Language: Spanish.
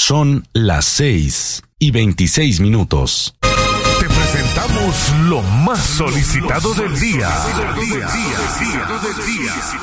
Son las 6:26. Te presentamos lo más solicitado del día.